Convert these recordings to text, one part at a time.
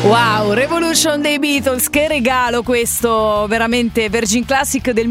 Wow, Revolution dei Beatles, che regalo questo, veramente Virgin Classic del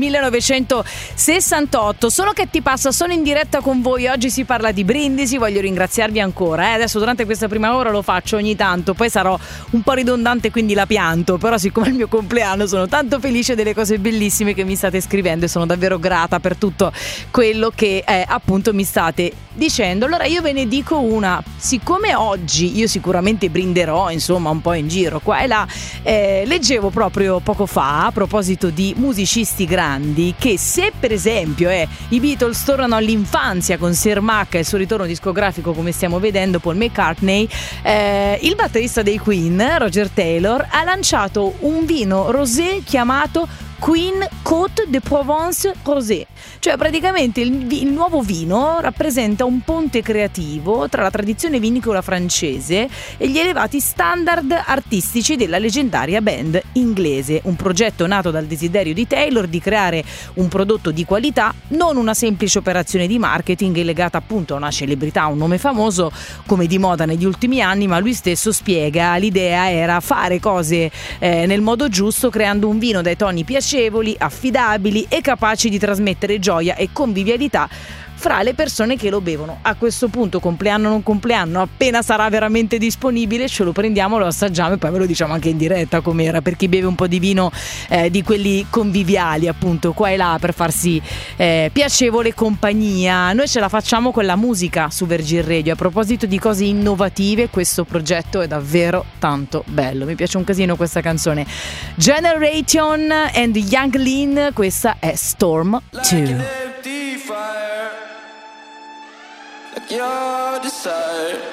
1968. Solo che ti passa, sono in diretta con voi, oggi si parla di Brindisi, voglio ringraziarvi ancora, adesso durante questa prima ora lo faccio ogni tanto, poi sarò un po' ridondante quindi la pianto, però siccome è il mio compleanno sono tanto felice delle cose bellissime che mi state scrivendo e sono davvero grata per tutto quello che appunto mi state dicendo. Allora io ve ne dico una, siccome oggi io sicuramente brinderò insomma un po' in giro qua e là, leggevo proprio poco fa a proposito di musicisti grandi che, se per esempio i Beatles tornano all'infanzia con Sir Mac e il suo ritorno discografico come stiamo vedendo, Paul McCartney, il batterista dei Queen Roger Taylor ha lanciato un vino rosé chiamato Queen Côte de Provence Rosé, cioè praticamente il nuovo vino rappresenta un ponte creativo tra la tradizione vinicola francese e gli elevati standard artistici della leggendaria band inglese, un progetto nato dal desiderio di Taylor di creare un prodotto di qualità, non una semplice operazione di marketing legata appunto a una celebrità, un nome famoso come di moda negli ultimi anni, ma lui stesso spiega l'idea era fare cose nel modo giusto, creando un vino dai toni piacevoli, affidabili e capaci di trasmettere gioia e convivialità fra le persone che lo bevono. A questo punto, compleanno o non compleanno, appena sarà veramente disponibile ce lo prendiamo, lo assaggiamo e poi ve lo diciamo anche in diretta com'era, per chi beve un po' di vino di quelli conviviali appunto qua e là per farsi piacevole compagnia. Noi ce la facciamo con la musica su Virgin Radio. A proposito di cose innovative, questo progetto è davvero tanto bello, mi piace un casino questa canzone. Generation and Young Lean, questa è Storm 2. Like your desire,